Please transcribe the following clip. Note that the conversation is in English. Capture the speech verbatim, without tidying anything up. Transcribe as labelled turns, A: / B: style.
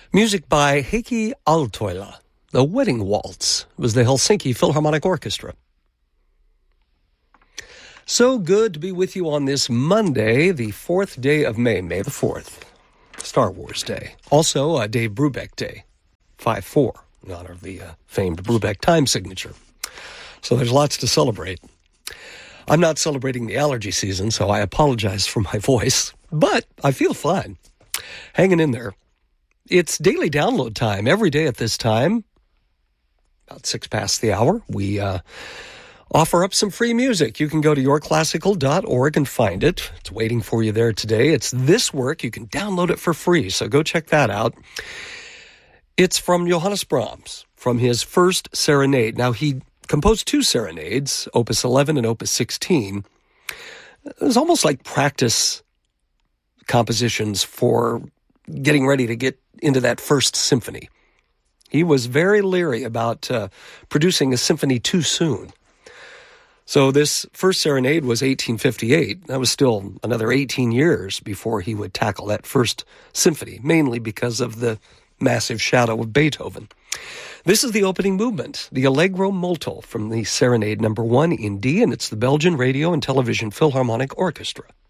A: Music by Heikki Aaltoila. The Wedding Waltz was the Helsinki Philharmonic Orchestra. So good to be with you on this Monday, the fourth day of May, May the fourth, Star Wars Day. Also, uh, Dave Brubeck Day, five four, in honor of the uh, famed Brubeck time signature. So there's lots to celebrate. I'm not celebrating the allergy season, so I apologize for my voice, but I feel fine. Hanging in there. It's daily download time every day at this time. About six past the hour, we uh, offer up some free music. You can go to your classical dot org and find it. It's waiting for you there today. It's this work. You can download it for free, so go check that out. It's from Johannes Brahms, from his first serenade. Now, he composed two serenades, Opus eleven and Opus sixteen. It was almost like practice compositions for getting ready to get into that first symphony. He was very leery about uh, producing a symphony too soon. So this first serenade was eighteen fifty-eight. That was still another eighteen years before he would tackle that first symphony, mainly because of the massive shadow of Beethoven. This is the opening movement, the Allegro Molto from the Serenade number one in D, and it's the Belgian Radio and Television Philharmonic Orchestra.